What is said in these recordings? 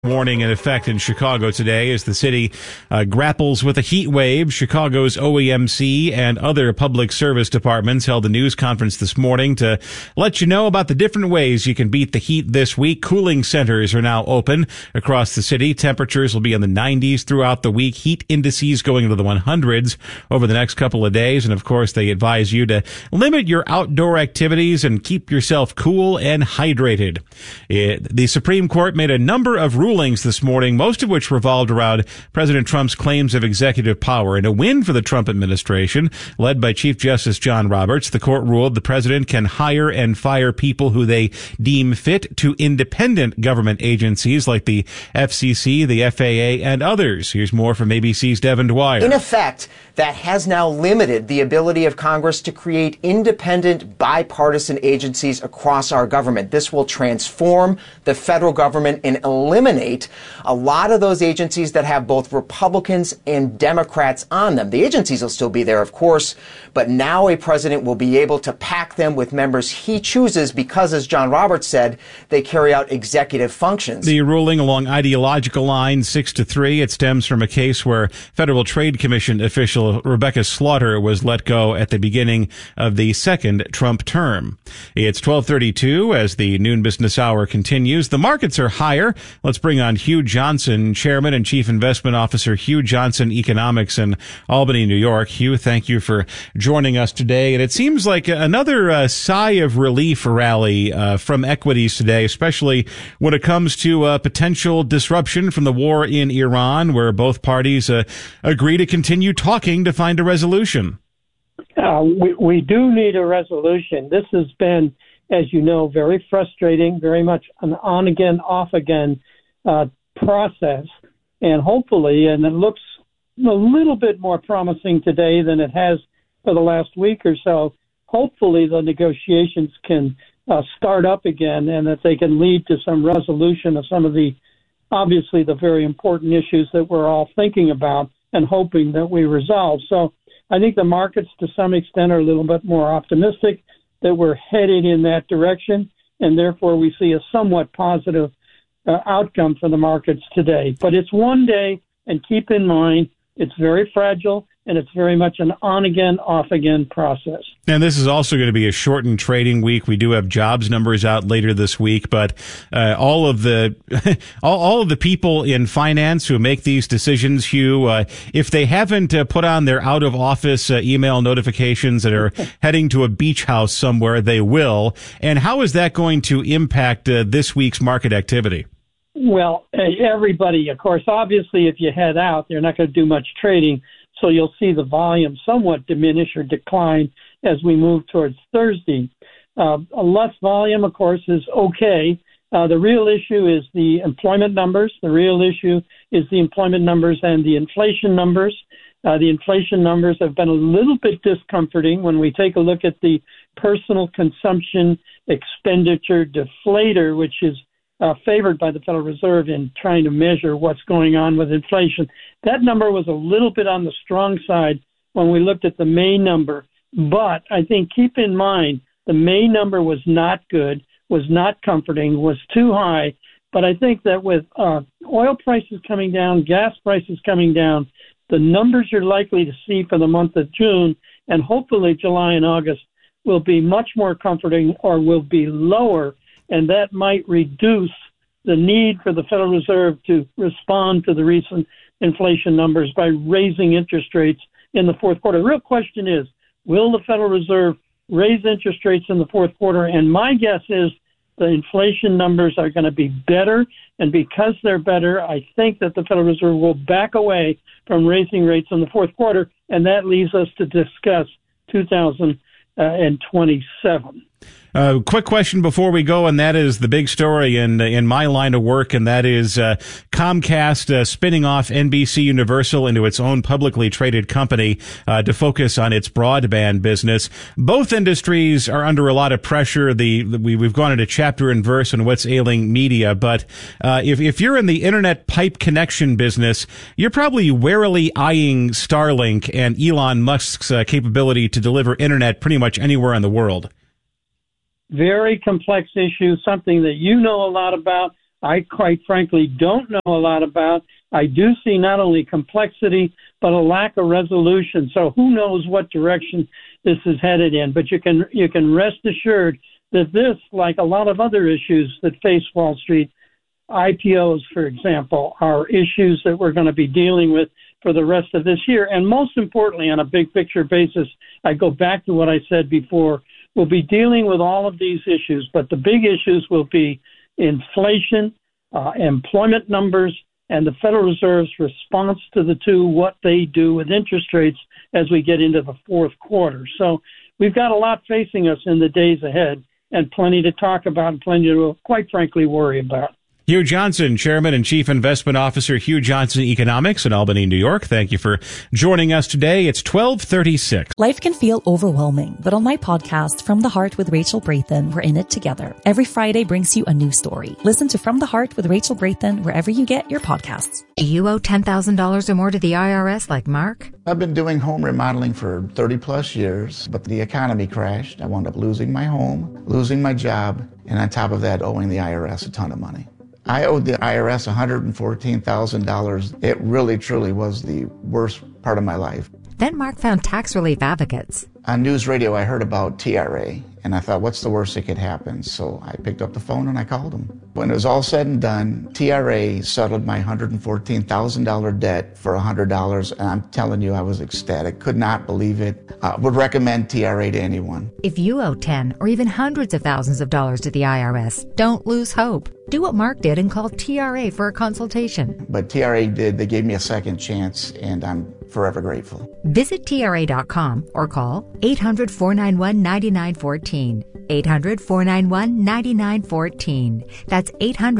Warning in effect in Chicago today as the city grapples with a heat wave. Chicago's OEMC and other public service departments held a news conference this morning to let you know about the different ways you can beat the heat this week. Cooling centers are now open across the city. Temperatures will be in the 90s throughout the week. Heat indices going into the 100s over the next couple of days. And of course, they advise you to limit your outdoor activities and keep yourself cool and hydrated. The Supreme Court made a number of rulings this morning, most of which revolved around President Trump's claims of executive power. In a win for the Trump administration, led by Chief Justice John Roberts, the court ruled the president can hire and fire people who they deem fit to independent government agencies like the FCC, the FAA, and others. Here's more from ABC's Devin Dwyer. In effect, that has now limited the ability of Congress to create independent, bipartisan agencies across our government. This will transform the federal government and eliminate a lot of those agencies that have both Republicans and Democrats on them. The agencies will still be there, of course, but now a president will be able to pack them with members he chooses because, as John Roberts said, they carry out executive functions. The ruling along ideological lines 6-3. It stems from a case where Federal Trade Commission official Rebecca Slaughter was let go at the beginning of the second Trump term. It's 12:32 as the noon business hour continues. The markets are higher. Let's bring on Hugh Johnson, Chairman and Chief Investment Officer, Hugh Johnson Economics in Albany, New York. Hugh, thank you for joining us today. And it seems like another sigh of relief rally from equities today, especially when it comes to potential disruption from the war in Iran, where both parties agree to continue talking to find a resolution. We do need a resolution. This has been, as you know, very frustrating, very much an on-again, off-again process. And hopefully, and it looks a little bit more promising today than it has for the last week or so, hopefully the negotiations can start up again and that they can lead to some resolution of some of the, obviously, the very important issues that we're all thinking about and hoping that we resolve. So I think the markets, to some extent, are a little bit more optimistic that we're headed in that direction, and therefore we see a somewhat positive outcome for the markets today. But it's one day, and keep in mind, it's very fragile, and it's very much an on-again, off-again process. And this is also going to be a shortened trading week. We do have jobs numbers out later this week, but all of the all of the people in finance who make these decisions, Hugh, if they haven't put on their out-of-office email notifications and are heading to a beach house somewhere, they will. And how is that going to impact this week's market activity? Well, everybody, of course, obviously, if you head out, they're not going to do much trading. So you'll see the volume somewhat diminish or decline as we move towards Thursday. Less volume, of course, is okay. The real issue is the employment numbers. The real issue is the employment numbers and the inflation numbers. The inflation numbers have been a little bit discomforting when we take a look at the personal consumption expenditure deflator, which is favored by the Federal Reserve in trying to measure what's going on with inflation. That number was a little bit on the strong side when we looked at the May number. But I think keep in mind, the May number was not good, was not comforting, was too high. But I think that with oil prices coming down, gas prices coming down, the numbers you're likely to see for the month of June and hopefully July and August will be much more comforting or will be lower. And that might reduce the need for the Federal Reserve to respond to the recent inflation numbers by raising interest rates in the fourth quarter. The real question is, will the Federal Reserve raise interest rates in the fourth quarter? And my guess is the inflation numbers are going to be better. And because they're better, I think that the Federal Reserve will back away from raising rates in the fourth quarter. And that leaves us to discuss 2027. Quick question before we go, and that is the big story in my line of work, and that is Comcast spinning off NBC Universal into its own publicly traded company to focus on its broadband business. Both industries are under a lot of pressure. We've gone into chapter and verse on what's ailing media, but if you're in the internet pipe connection business, you're probably warily eyeing Starlink and Elon Musk's capability to deliver internet pretty much anywhere in the world. Very complex issue, something that you know a lot about. I quite frankly don't know a lot about. I do see not only complexity, but a lack of resolution. So who knows what direction this is headed in. But you can rest assured that this, like a lot of other issues that face Wall Street, IPOs, for example, are issues that we're going to be dealing with for the rest of this year. And most importantly, on a big picture basis, I go back to what I said before, we'll be dealing with all of these issues, but the big issues will be inflation, employment numbers, and the Federal Reserve's response to the two, what they do with interest rates as we get into the fourth quarter. So we've got a lot facing us in the days ahead, and plenty to talk about and plenty to, quite frankly, worry about. Hugh Johnson, Chairman and Chief Investment Officer, Hugh Johnson Economics in Albany, New York. Thank you for joining us today. It's 12:36. Life can feel overwhelming, but on my podcast, From the Heart with Rachel Braithen, we're in it together. Every Friday brings you a new story. Listen to From the Heart with Rachel Braithen wherever you get your podcasts. You owe $10,000 or more to the IRS like Mark? I've been doing home remodeling for 30 plus years, but the economy crashed. I wound up losing my home, losing my job, and on top of that, owing the IRS a ton of money. I owed the IRS $114,000. It really, truly was the worst part of my life. Then Mark found tax relief advocates. On news radio, I heard about TRA, and I thought, what's the worst that could happen? So I picked up the phone and I called them. When it was all said and done, TRA settled my $114,000 debt for $100, and I'm telling you, I was ecstatic. Could not believe it. Would recommend TRA to anyone. If you owe 10 or even hundreds of thousands of dollars to the IRS, don't lose hope. Do what Mark did and call TRA for a consultation. But TRA did. They gave me a second chance, and I'm forever grateful. Visit TRA.com or call 800-491-9914. 800-491-9914. That's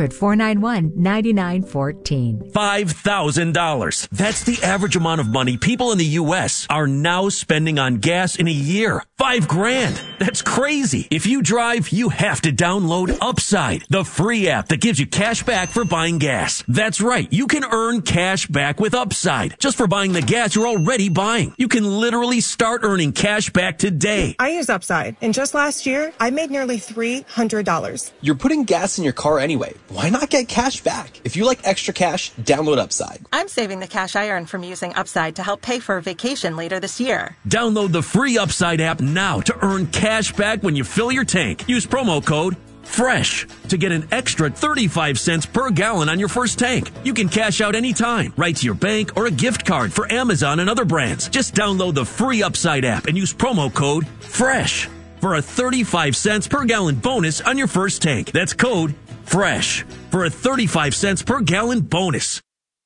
800-491-9914. $5,000. That's the average amount of money people in the U.S. are now spending on gas in a year. $5,000. That's crazy. If you drive, you have to download Upside, the free app that gives you cash back for buying gas. That's right. You can earn cash back with Upside just for buying the gas you're already buying. You can literally start earning cash back today. I use Upside, and just last year, I made nearly $300. You're putting gas in your car anyway. Why not get cash back? If you like extra cash, download Upside. I'm saving the cash I earn from using Upside to help pay for a vacation later this year. Download the free Upside app now to earn cash back when you fill your tank. Use promo code FRESH to get an extra 35 cents per gallon on your first tank. You can cash out anytime, right to your bank or a gift card for Amazon and other brands. Just download the free Upside app and use promo code FRESH for a 35 cents per gallon bonus on your first tank. That's code FRESH for a 35 cents per gallon bonus.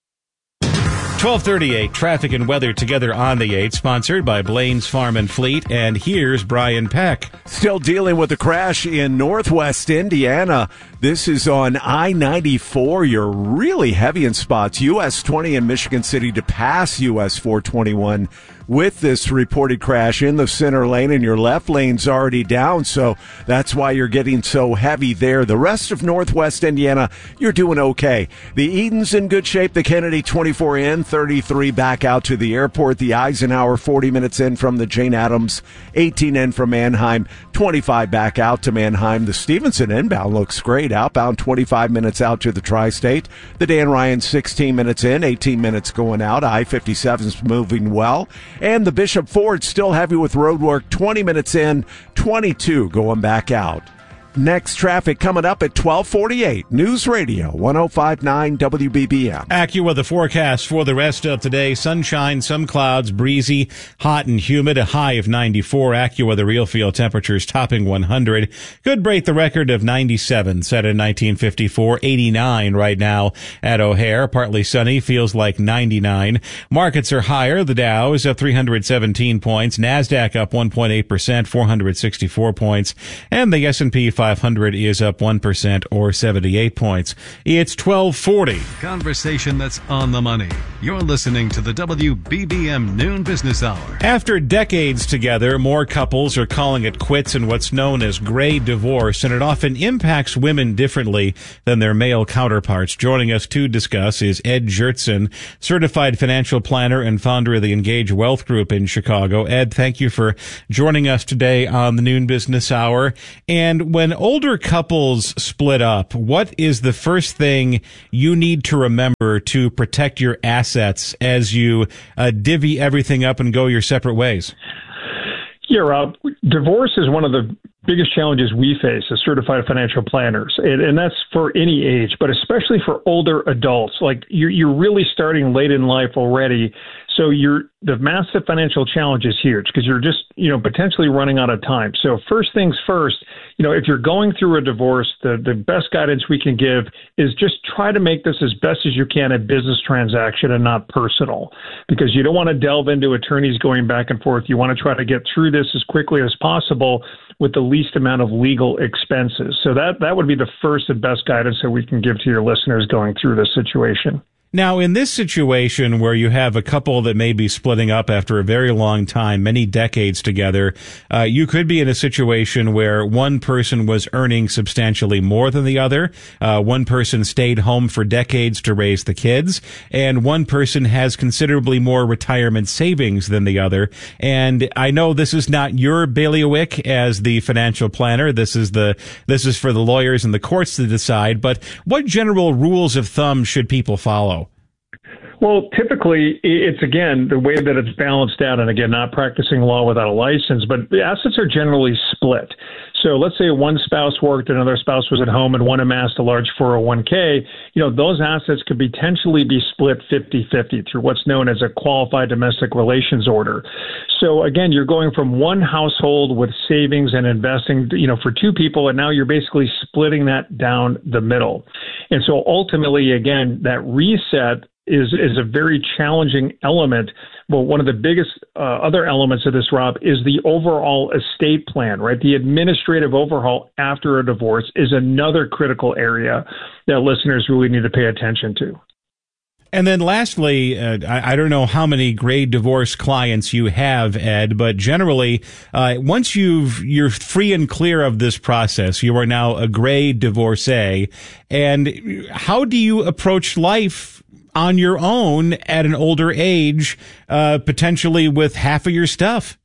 12:38, traffic and weather together on the 8, sponsored by Blaine's Farm and Fleet. And here's Brian Peck. Still dealing with the crash in northwest Indiana. This is on I-94. You're really heavy in spots. US 20 in Michigan City to pass US 421 with this reported crash in the center lane, and your left lane's already down, so that's why you're getting so heavy there. The rest of northwest Indiana, you're doing okay. The Eden's in good shape. The Kennedy 24 in, 33 back out to the airport. The Eisenhower 40 minutes in from the Jane Addams, 18 in from Manheim, 25 back out to Manheim. The Stevenson inbound looks great. Outbound 25 minutes out to the Tri-State. The Dan Ryan 16 minutes in, 18 minutes going out. I-57's moving well. And the Bishop Ford still heavy with road work, 20 minutes in, 22 going back out. Next traffic coming up at 12:48. News Radio 105.9 WBBM. AccuWeather forecast for the rest of today. Sunshine, some clouds, breezy, hot and humid, a high of 94. AccuWeather real field temperatures topping 100. Could break the record of 97 set in 1954. 89 right now at O'Hare. Partly sunny, feels like 99. Markets are higher. The Dow is up 317 points. NASDAQ up 1.8%, 464 points. And the S&P 500 is up 1% or 78 points. It's 12:40. Conversation that's on the money. You're listening to the WBBM Noon Business Hour. After decades together, more couples are calling it quits in what's known as gray divorce, and it often impacts women differently than their male counterparts. Joining us to discuss is Ed Jertson, certified financial planner and founder of the Engage Wealth Group in Chicago. Ed, thank you for joining us today on the Noon Business Hour. And when older couples split up, what is the first thing you need to remember to protect your assets as you divvy everything up and go your separate ways? Yeah, Rob, divorce is one of the biggest challenges we face as certified financial planners, and that's for any age, but especially for older adults. Like you're really starting late in life already, so the massive financial challenge is huge because you're just potentially running out of time. So first things first, if you're going through a divorce, the best guidance we can give is just try to make this as best as you can a business transaction and not personal, because you don't want to delve into attorneys going back and forth. You want to try to get through this as quickly as possible with the least amount of legal expenses. So that would be the first and best guidance that we can give to your listeners going through this situation. Now, in this situation where you have a couple that may be splitting up after a very long time, many decades together, you could be in a situation where one person was earning substantially more than the other. One person stayed home for decades to raise the kids, and one person has considerably more retirement savings than the other. And I know this is not your bailiwick as the financial planner. This is for the lawyers and the courts to decide. But what general rules of thumb should people follow? Well, typically, it's, again, the way that it's balanced out, and again, not practicing law without a license, but the assets are generally split. So let's say one spouse worked, another spouse was at home, and one amassed a large 401k. Those assets could potentially be split 50-50 through what's known as a qualified domestic relations order. So again, you're going from one household with savings and investing, for two people, and now you're basically splitting that down the middle. And so ultimately, again, that reset is a very challenging element. But one of the biggest other elements of this, Rob, is the overall estate plan, right? The administrative overhaul after a divorce is another critical area that listeners really need to pay attention to. And then lastly, I don't know how many gray divorce clients you have, Ed, but generally, once you're free and clear of this process, you are now a gray divorcee. And how do you approach life on your own at an older age, potentially with half of your stuff?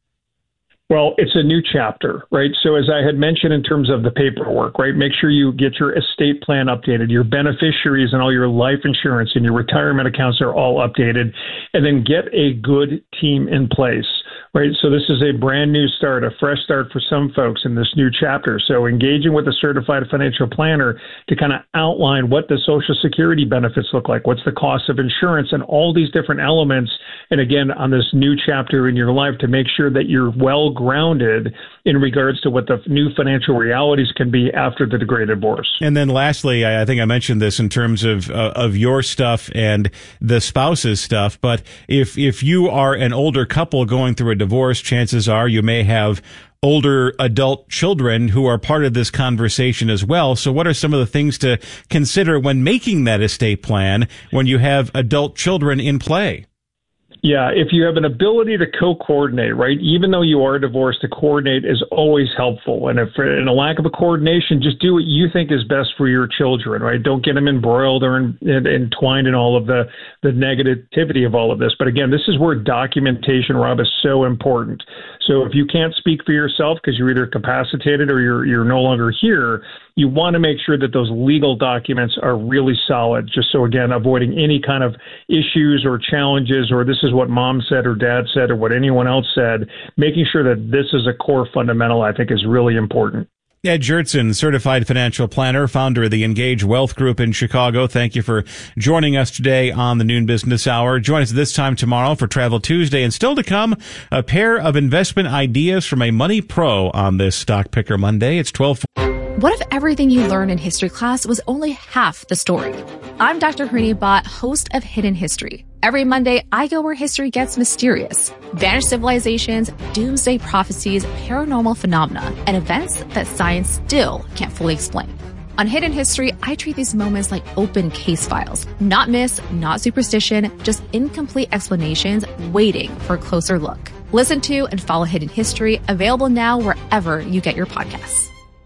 Well, it's a new chapter, right? So as I had mentioned in terms of the paperwork, right, make sure you get your estate plan updated, your beneficiaries and all your life insurance and your retirement accounts are all updated, and then get a good team in place, right? So this is a brand new start, a fresh start for some folks in this new chapter. So engaging with a certified financial planner to kind of outline what the Social Security benefits look like, what's the cost of insurance, and all these different elements. And again, on this new chapter in your life, to make sure that you're well grounded in regards to what the new financial realities can be after the great divorce. And then lastly, I think I mentioned this in terms of your stuff and the spouse's stuff, but if you are an older couple going through a divorce, chances are you may have older adult children who are part of this conversation as well. So what are some of the things to consider when making that estate plan when you have adult children in play? Yeah, if you have an ability to co-coordinate, right, even though you are divorced, to coordinate is always helpful. And if in a lack of a coordination, just do what you think is best for your children, right? Don't get them embroiled or entwined in all of the negativity of all of this. But again, this is where documentation, Rob, is so important. So if you can't speak for yourself because you're either incapacitated or you're no longer here, you want to make sure that those legal documents are really solid, just so, again, avoiding any kind of issues or challenges, or this is what mom said or dad said or what anyone else said. Making sure that this is a core fundamental, I think, is really important. Ed Jertson, certified financial planner, founder of the Engage Wealth Group in Chicago. Thank you for joining us today on the Noon Business Hour. Join us this time tomorrow for Travel Tuesday, and still to come, a pair of investment ideas from a money pro on this Stock Picker Monday. It's 12. What if everything you learned in history class was only half the story? I'm Dr. Harini Bhatt, host of Hidden History. Every Monday, I go where history gets mysterious. Vanished civilizations, doomsday prophecies, paranormal phenomena, and events that science still can't fully explain. On Hidden History, I treat these moments like open case files. Not myths, not superstition, just incomplete explanations waiting for a closer look. Listen to and follow Hidden History, available now wherever you get your podcasts.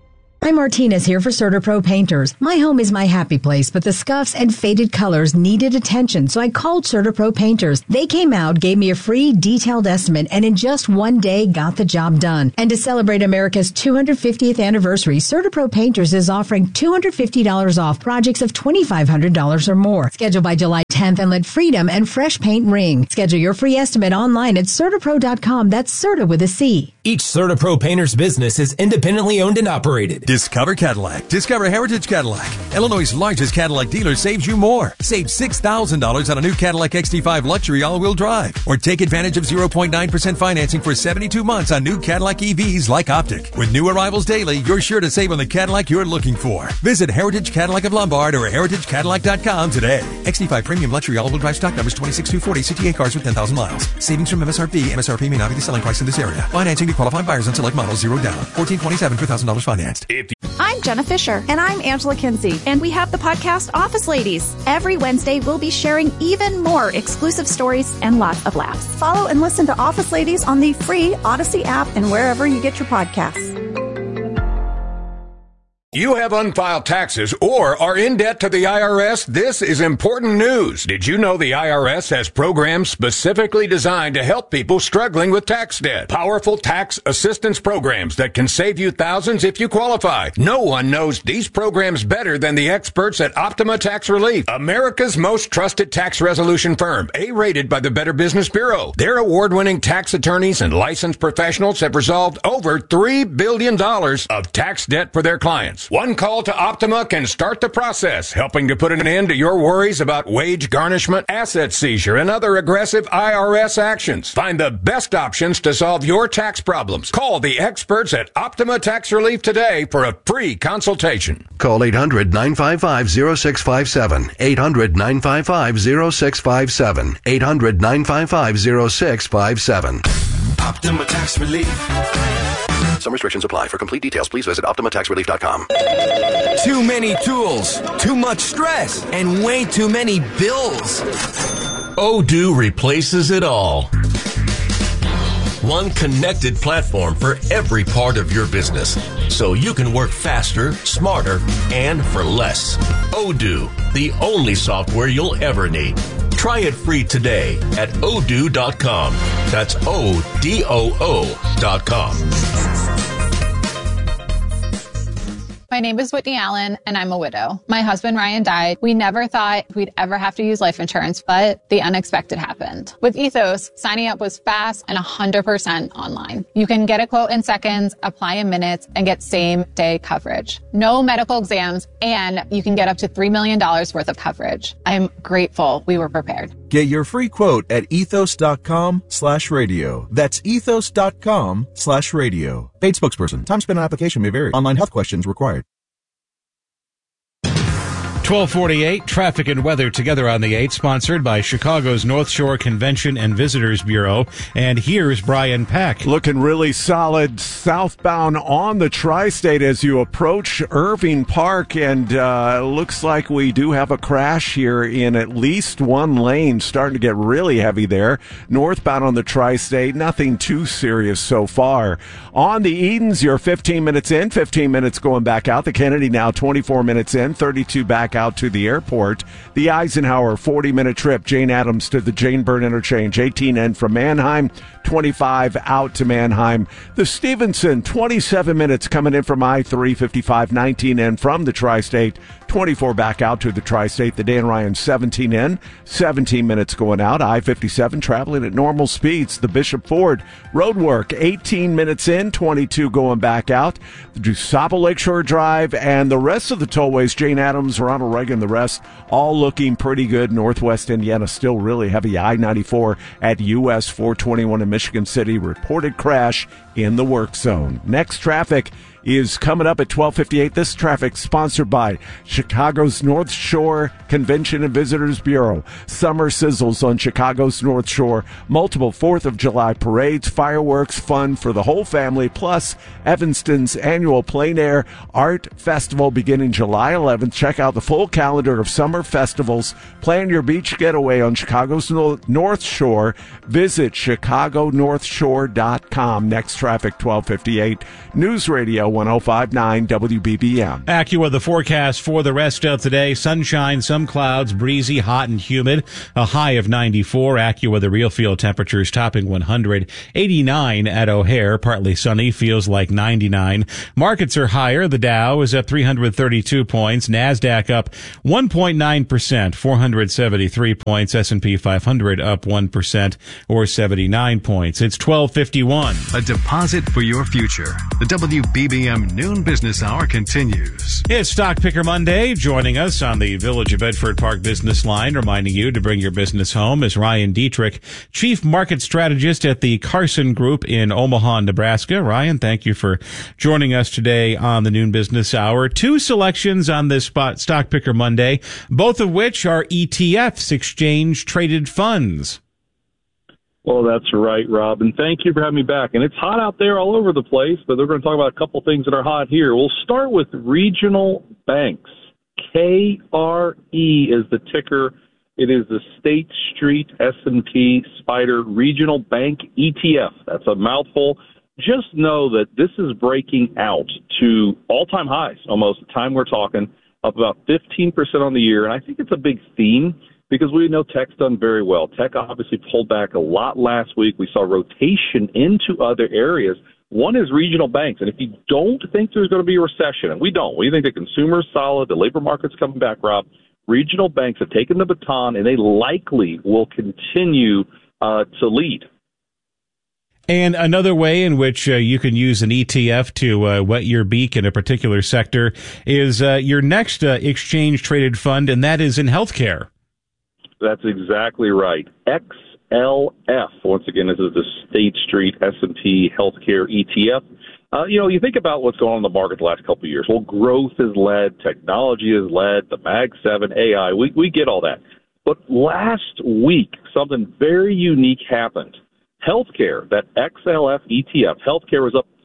I'm Martinez here for CertaPro Painters. My home is my happy place, but the scuffs and faded colors needed attention, so I called CertaPro Painters. They came out, gave me a free detailed estimate, and in just one day got the job done. And to celebrate America's 250th anniversary, CertaPro Painters is offering $250 off projects of $2,500 or more. Schedule by July 10th and let freedom and fresh paint ring. Schedule your free estimate online at CertaPro.com. That's Certa with a C. Each CertaPro Painters business is independently owned and operated. Discover Cadillac. Discover Heritage Cadillac. Illinois' largest Cadillac dealer saves you more. Save $6,000 on a new Cadillac XT5 Luxury all-wheel drive. Or take advantage of 0.9% financing for 72 months on new Cadillac EVs like Optic. With new arrivals daily, you're sure to save on the Cadillac you're looking for. Visit Heritage Cadillac of Lombard or heritagecadillac.com today. XT5 Premium Luxury all-wheel drive stock numbers 26240 CTA cars with 10,000 miles. Savings from MSRP. MSRP may not be the selling price in this area. Financing to qualifying buyers on select models, $0 down. $1,427 for $1,000 financed. I'm Jenna Fisher. And I'm Angela Kinsey. And we have the podcast Office Ladies. Every Wednesday, we'll be sharing even more exclusive stories and lots of laughs. Follow and listen to Office Ladies on the free Odyssey app and wherever you get your podcasts. You have unfiled taxes or are in debt to the IRS? This is important news. Did you know the IRS has programs specifically designed to help people struggling with tax debt? Powerful tax assistance programs that can save you thousands if you qualify. No one knows these programs better than the experts at Optima Tax Relief, America's most trusted tax resolution firm, A-rated by the Better Business Bureau. Their award-winning tax attorneys and licensed professionals have resolved over $3 billion of tax debt for their clients. One call to Optima can start the process, helping to put an end to your worries about wage garnishment, asset seizure, and other aggressive IRS actions. Find the best options to solve your tax problems. Call the experts at Optima Tax Relief today for a free consultation. Call 800-955-0657. 800-955-0657. 800-955-0657. Optima Tax Relief. Some restrictions apply. For complete details, please visit OptimaTaxRelief.com. Too many tools, too much stress, and way too many bills. Odoo replaces it all. One connected platform for every part of your business, so you can work faster, smarter, and for less. Odoo, the only software you'll ever need. Try it free today at odoo.com. That's ODOO.com. My name is Whitney Allen, and I'm a widow. My husband, Ryan, died. We never thought we'd ever have to use life insurance, but the unexpected happened. With Ethos, signing up was fast and 100% online. You can get a quote in seconds, apply in minutes, and get same-day coverage. No medical exams, and you can get up to $3 million worth of coverage. I'm grateful we were prepared. Get your free quote at ethos.com/radio. That's ethos.com/radio. Paid spokesperson. Time spent on application may vary. Online health questions required. 1248, traffic and weather together on the 8, sponsored by Chicago's North Shore Convention and Visitors Bureau. And here's Brian Peck. Looking really solid southbound on the Tri-State as you approach Irving Park. And looks like we do have a crash here in at least one lane, starting to get really heavy there. Northbound on the Tri-State, nothing too serious so far. On the Edens, you're 15 minutes in, 15 minutes going back out. The Kennedy now 24 minutes in, 32 back out to the airport. The Eisenhower 40-minute trip, Jane Addams to the Jane Byrne interchange, 18 in from Manheim, 25 out to Manheim. The Stevenson 27 minutes coming in from I-355, 19 in from the Tri-State, 24 back out to the Tri-State. The Dan Ryan 17 in, 17 minutes going out. I-57 traveling at normal speeds. The Bishop Ford roadwork 18 minutes in, 22 going back out. The DuSable Lakeshore Drive and the rest of the tollways, Jane Addams, Ronald Reagan, the rest all looking pretty good. Northwest Indiana still really heavy. I-94 at US 421 in Michigan City. Reported crash in the work zone. Next traffic is coming up at 12:58. This traffic sponsored by Chicago's North Shore Convention and Visitors Bureau. Summer sizzles on Chicago's North Shore. Multiple 4th of July parades, fireworks, fun for the whole family, plus Evanston's annual Plein Air Art Festival beginning July 11th. Check out the full calendar of summer festivals. Plan your beach getaway on Chicago's North Shore. Visit chicagonorthshore.com. Next traffic, 12:58. News Radio 105.9 WBBM. Acura, the forecast for the rest of today. Sunshine, some clouds, breezy, hot and humid. A high of 94. Acura, the real field temperatures topping 100. 89 at O'Hare. Partly sunny. Feels like 99. Markets are higher. The Dow is up 332 points. NASDAQ up 1.9%. 473 points. S&P 500 up 1% or 79 points. It's 12:51. A deposit for your future. The WBBM Noon Business Hour continues. It's Stock Picker Monday. Joining us on the Village of Bedford Park business line, reminding you to bring your business home, is Ryan Dietrich, Chief Market Strategist at the Carson Group in Omaha, Nebraska. Ryan, thank you for joining us today on the Noon Business Hour. Two selections on this Stock Picker Monday, both of which are ETFs, exchange traded funds. Well, that's right, Rob, and thank you for having me back. And it's hot out there all over the place, but we're going to talk about a couple things that are hot here. We'll start with regional banks. KRE is the ticker. It is the State Street S&P SPDR Regional Bank ETF. That's a mouthful. Just know that this is breaking out to all-time highs, almost the time we're talking, up about 15% on the year. And I think it's a big theme, because we know tech's done very well. Tech obviously pulled back a lot last week. We saw rotation into other areas. One is regional banks. And if you don't think there's going to be a recession, and we don't, we think the consumer's solid, the labor market's coming back, Rob, regional banks have taken the baton, and they likely will continue to lead. And another way in which you can use an ETF to wet your beak in a particular sector is your next exchange-traded fund, and that is in healthcare. That's exactly right. XLF. Once again, this is the State Street S&P Healthcare ETF. You think about what's going on in the market the last couple of years. Well, growth is led, technology is led, the Mag 7, AI. We get all that. But last week, something very unique happened. Healthcare, that XLF ETF, healthcare was up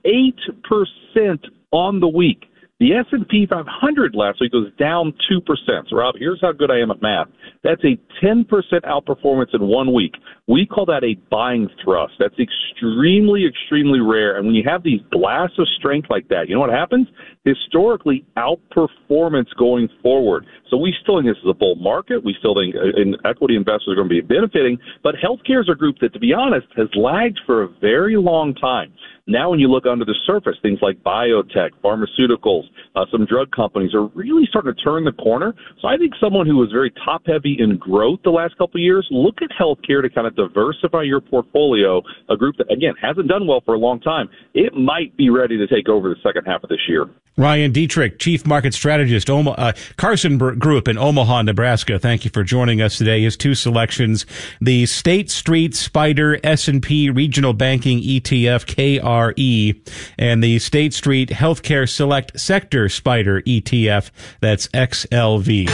8% on the week. The S&P 500 last week was down 2%. So, Rob, here's how good I am at math. That's a 10% outperformance in 1 week. We call that a buying thrust. That's extremely, extremely rare. And when you have these blasts of strength like that, you know what happens? Historically, outperformance going forward. So we still think this is a bull market. We still think equity investors are going to be benefiting. But healthcare is a group that, to be honest, has lagged for a very long time. Now when you look under the surface, things like biotech, pharmaceuticals, some drug companies are really starting to turn the corner. So I think someone who was very top-heavy in growth the last couple of years, look at healthcare to kind of diversify your portfolio, a group that, again, hasn't done well for a long time. It might be ready to take over the second half of this year. Ryan Dietrich, Chief Market Strategist, Carson Group in Omaha, Nebraska. Thank you for joining us today. His two selections, the State Street SPDR S&P Regional Banking ETF, KRE, and the State Street Healthcare Select Sector SPDR ETF, that's XLV.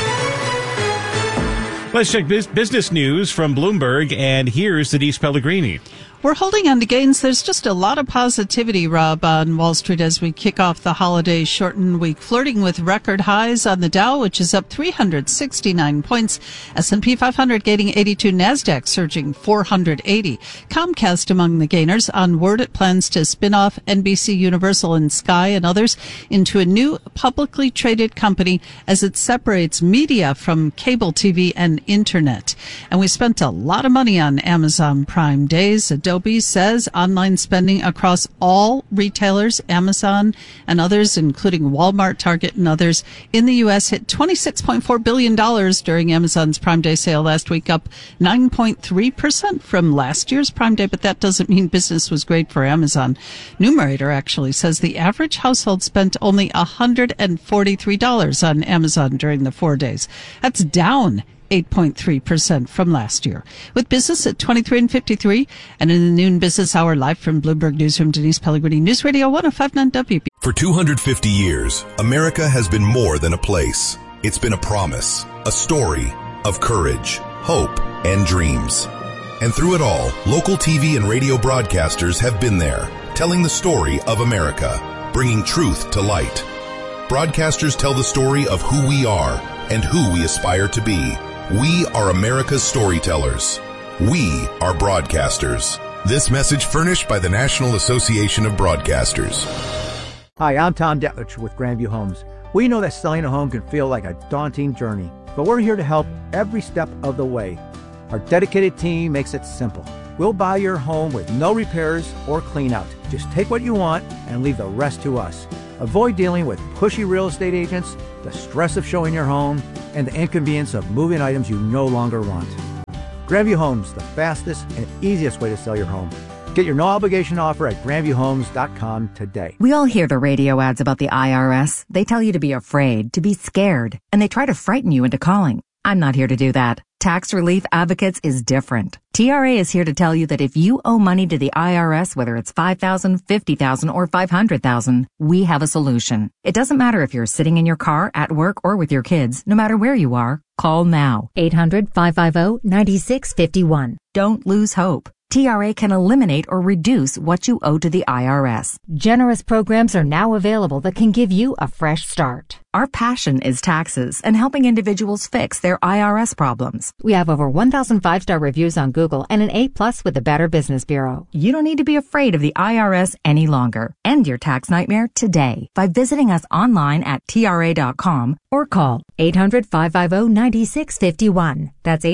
Let's check business news from Bloomberg, and here's Denise Pellegrini. We're holding on to gains. There's just a lot of positivity, Rob, on Wall Street as we kick off the holiday-shortened week, flirting with record highs on the Dow, which is up 369 points. S&P 500 gaining 82, NASDAQ surging 480. Comcast among the gainers on word it plans to spin off NBC Universal and Sky and others into a new publicly traded company as it separates media from cable TV and internet. And we spent a lot of money on Amazon Prime Days. Adobe says online spending across all retailers, Amazon and others, including Walmart, Target, and others in the U.S., hit $26.4 billion during Amazon's Prime Day sale last week, up 9.3% from last year's Prime Day, but that doesn't mean business was great for Amazon. Numerator actually says the average household spent only $143 on Amazon during the 4 days. That's down 8.3% from last year. With business at 23 and 53, and in the Noon Business Hour live from Bloomberg Newsroom, Denise Pellegrini, News Radio 105.9 WB. For 250 years, America has been more than a place. It's been a promise, a story of courage, hope, and dreams. And through it all, local TV and radio broadcasters have been there, telling the story of America, bringing truth to light. Broadcasters tell the story of who we are and who we aspire to be. We are America's storytellers. We are broadcasters. This message furnished by the National Association of Broadcasters. Hi, I'm Tom Detlich with Grandview Homes. We know that selling a home can feel like a daunting journey, but we're here to help every step of the way. Our dedicated team makes it simple. We'll buy your home with no repairs or clean out. Just take what you want and leave the rest to us. Avoid dealing with pushy real estate agents, the stress of showing your home, and the inconvenience of moving items you no longer want. Grandview Homes, the fastest and easiest way to sell your home. Get your no-obligation offer at grandviewhomes.com today. We all hear the radio ads about the IRS. They tell you to be afraid, to be scared, and they try to frighten you into calling. I'm not here to do that. Tax Relief Advocates is different. TRA is here to tell you that if you owe money to the IRS, whether it's $5,000, $50,000, or $500,000, we have a solution. It doesn't matter if you're sitting in your car, at work, or with your kids. No matter where you are, call now. 800-550-9651. Don't lose hope. TRA can eliminate or reduce what you owe to the IRS. Generous programs are now available that can give you a fresh start. Our passion is taxes and helping individuals fix their IRS problems. We have over 1,000 5-star reviews on Google and an A+ with the Better Business Bureau. You don't need to be afraid of the IRS any longer. End your tax nightmare today by visiting us online at TRA.com or call 800-550-9651. That's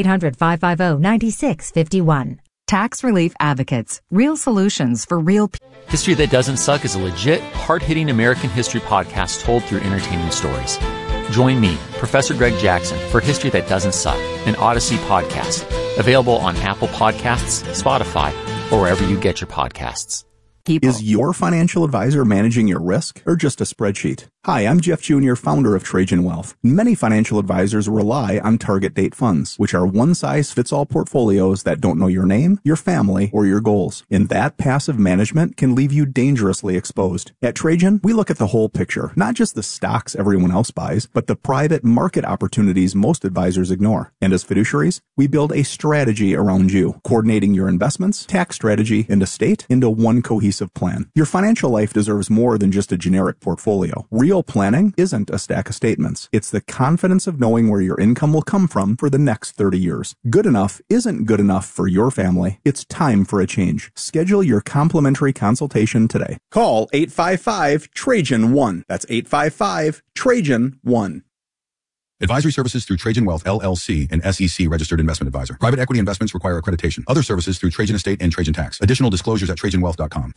800-550-9651. Tax Relief Advocates. Real solutions for real people. History That Doesn't Suck is a legit, hard-hitting American history podcast told through entertaining stories. Join me, Professor Greg Jackson, for History That Doesn't Suck, an Odyssey podcast. Available on Apple Podcasts, Spotify, or wherever you get your podcasts. Is your financial advisor managing your risk or just a spreadsheet? Hi, I'm Jeff Jr., founder of Trajan Wealth. Many financial advisors rely on target date funds, which are one-size-fits-all portfolios that don't know your name, your family, or your goals. And that passive management can leave you dangerously exposed. At Trajan, we look at the whole picture, not just the stocks everyone else buys, but the private market opportunities most advisors ignore. And as fiduciaries, we build a strategy around you, coordinating your investments, tax strategy, and estate into one cohesive plan. Your financial life deserves more than just a generic portfolio. Real planning isn't a stack of statements. It's the confidence of knowing where your income will come from for the next 30 years. Good enough isn't good enough for your family. It's time for a change. Schedule your complimentary consultation today. Call 855-TRAJAN-1. That's 855-TRAJAN-1. Advisory services through Trajan Wealth, LLC, an SEC registered investment advisor. Private equity investments require accreditation. Other services through Trajan Estate and Trajan Tax. Additional disclosures at TrajanWealth.com.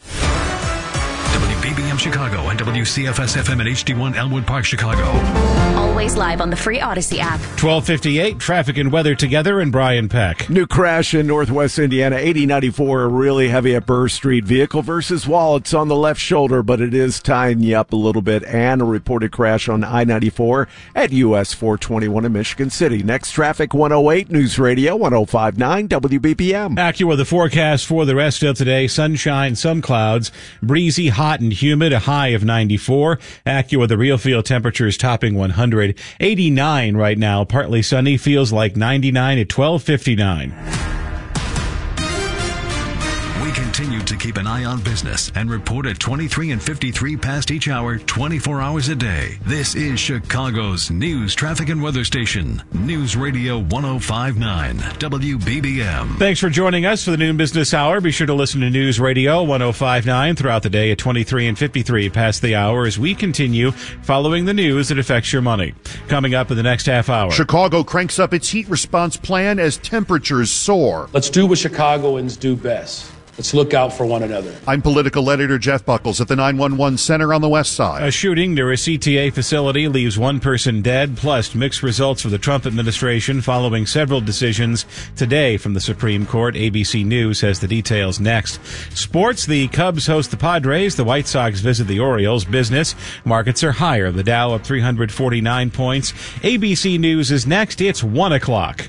WBBM Chicago and WCFS-FM at HD1 Elmwood Park, Chicago. Always live on the free Odyssey app. 12:58, traffic and weather together, and Brian Peck. New crash in Northwest Indiana, 8094, really heavy at Burr Street. Vehicle versus wall. It's on the left shoulder, but it is tying you up a little bit. And a reported crash on I-94 at US 421 in Michigan City. Next, traffic 108, News Radio 105.9 WBBM. AccuWeather forecast for the rest of today. Sunshine, some clouds, breezy, hot and humid, a high of 94. AccuWeather real field temperatures topping 100. 89 right now, partly sunny, feels like 99 at 12:59. We continue to keep an eye on business and report at 23 and 53 past each hour, 24 hours a day. This is Chicago's news, traffic, and weather station. News Radio 105.9 WBBM. Thanks for joining us for the Noon Business Hour. Be sure to listen to News Radio 105.9 throughout the day at 23 and 53 past the hour as we continue following the news that affects your money. Coming up in the next half hour. Chicago cranks up its heat response plan as temperatures soar. Let's do what Chicagoans do best. Let's look out for one another. I'm political editor Jeff Buckles at the 911 Center on the West Side. A shooting near a CTA facility leaves one person dead, plus mixed results for the Trump administration following several decisions today from the Supreme Court. ABC News has the details next. Sports, the Cubs host the Padres. The White Sox visit the Orioles. Business, markets are higher. The Dow up 349 points. ABC News is next. It's 1 o'clock.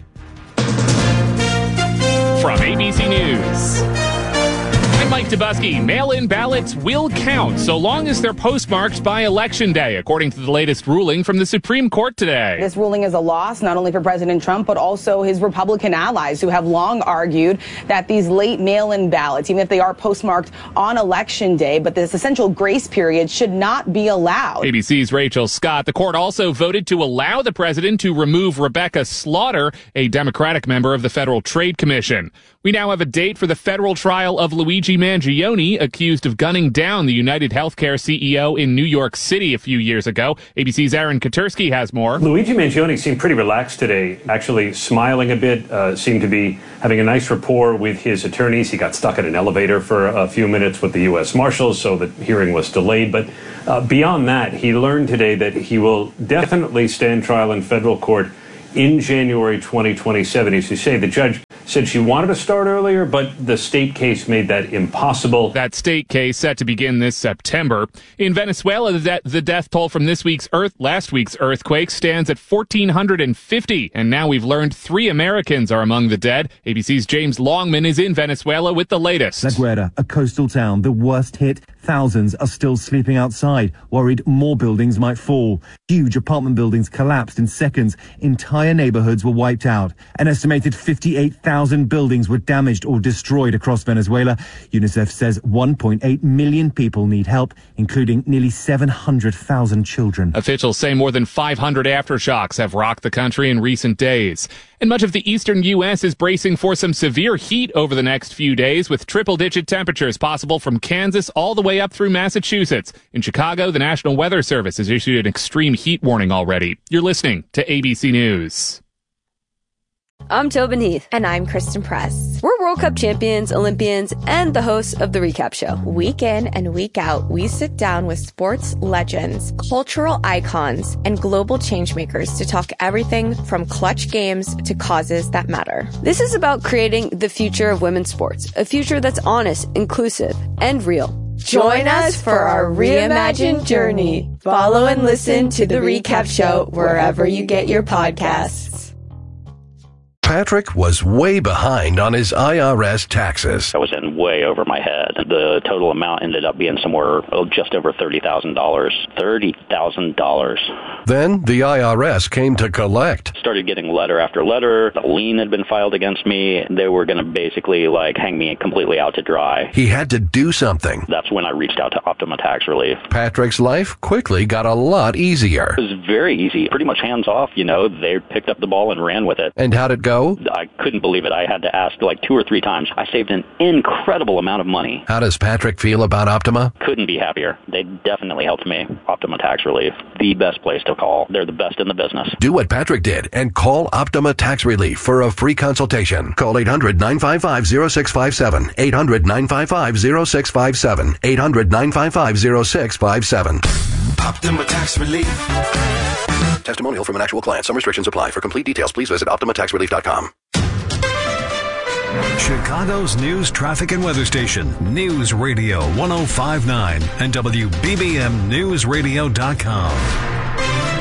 From ABC News, I'm Mike Dubusky. Mail-in ballots will count so long as they're postmarked by Election Day, according to the latest ruling from the Supreme Court today. This ruling is a loss not only for President Trump, but also his Republican allies who have long argued that these late mail-in ballots, even if they are postmarked on Election Day, but this essential grace period should not be allowed. ABC's Rachel Scott. The court also voted to allow the president to remove Rebecca Slaughter, a Democratic member of the Federal Trade Commission. We now have a date for the federal trial of Luigi Luigi Mangione, accused of gunning down the United Healthcare CEO in New York City a few years ago. ABC's Aaron Katersky has more. Luigi Mangione seemed pretty relaxed today, actually smiling a bit, seemed to be having a nice rapport with his attorneys. He got stuck in an elevator for a few minutes with the U.S. Marshals, so the hearing was delayed. But beyond that, he learned today that he will definitely stand trial in federal court in January 2027. As you say, the judge said she wanted to start earlier, but the state case made that impossible. That state case set to begin this September. In Venezuela, the death toll from last week's earthquake stands at 1,450, and now we've learned 3 Americans are among the dead. ABC's James Longman is in Venezuela with the latest. La Guaira, a coastal town, the worst hit. Thousands are still sleeping outside, worried more buildings might fall. Huge apartment buildings collapsed in seconds. Entire neighborhoods were wiped out. An estimated 58,000 buildings were damaged or destroyed across Venezuela. UNICEF says 1.8 million people need help, including nearly 700,000 children. Officials say more than 500 aftershocks have rocked the country in recent days. And much of the eastern U.S. is bracing for some severe heat over the next few days, with triple-digit temperatures possible from Kansas all the way up through Massachusetts. In Chicago, the National Weather Service has issued an extreme heat warning already. You're listening to ABC News. I'm Tobin Heath. And I'm Kristen Press. We're World Cup champions, Olympians, and the hosts of The Recap Show. Week in and week out, we sit down with sports legends, cultural icons, and global changemakers to talk everything from clutch games to causes that matter. This is about creating the future of women's sports, a future that's honest, inclusive, and real. Join us for our reimagined journey. Follow and listen to The Recap Show wherever you get your podcasts. Patrick was way behind on his IRS taxes. I was in way over my head. The total amount ended up being somewhere just over $30,000. $30,000. Then the IRS came to collect. Started getting letter after letter. A lien had been filed against me. They were going to basically hang me completely out to dry. He had to do something. That's when I reached out to Optima Tax Relief. Patrick's life quickly got a lot easier. It was very easy. Pretty much hands off, They picked up the ball and ran with it. And how'd it go? I couldn't believe it. I had to ask 2 or 3 times. I saved an incredible amount of money. How does Patrick feel about Optima? Couldn't be happier. They definitely helped me. Optima Tax Relief, the best place to call. They're the best in the business. Do what Patrick did and call Optima Tax Relief for a free consultation. Call 800-955-0657. 800-955-0657. 800-955-0657. Optima Tax Relief. Testimonial from an actual client. Some restrictions apply. For complete details, please visit OptimaTaxRelief.com. Chicago's news, traffic, and weather station. News Radio 105.9 and WBBMNewsRadio.com.